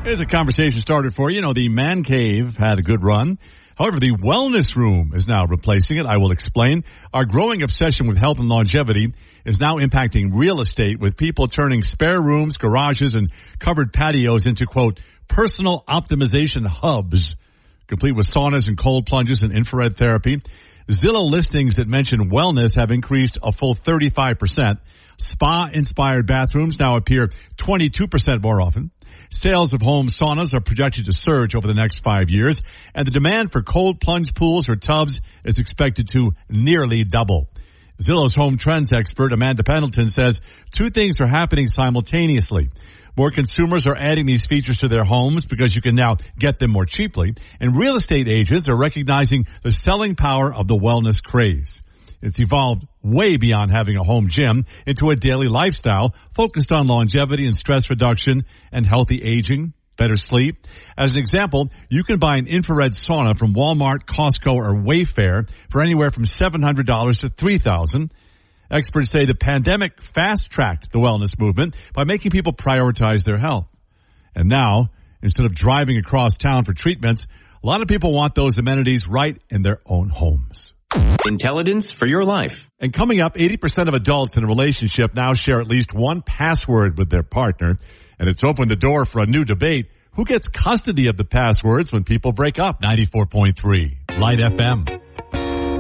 Here's a conversation started for you. The Man Cave had a good run. However, the Wellness Room is now replacing it. I will explain. Our growing obsession with health and longevity is now impacting real estate, with people turning spare rooms, garages, and covered patios into, quote, personal optimization hubs, complete with saunas and cold plunges and infrared therapy. Zillow listings that mention wellness have increased a full 35%. Spa-inspired bathrooms now appear 22% more often. Sales of home saunas are projected to surge over the next 5 years, and the demand for cold plunge pools or tubs is expected to nearly double. Zillow's home trends expert Amanda Pendleton says two things are happening simultaneously. More consumers are adding these features to their homes because you can now get them more cheaply, and real estate agents are recognizing the selling power of the wellness craze. It's evolved way beyond having a home gym into a daily lifestyle focused on longevity and stress reduction and healthy aging, better sleep. As an example, you can buy an infrared sauna from Walmart, Costco, or Wayfair for anywhere from $700 to $3,000. Experts say the pandemic fast-tracked the wellness movement by making people prioritize their health. And now, instead of driving across town for treatments, a lot of people want those amenities right in their own homes. Intelligence for your life. And coming up, 80% of adults in a relationship now share at least one password with their partner. And it's opened the door for a new debate. Who gets custody of the passwords when people break up? 94.3 Light FM.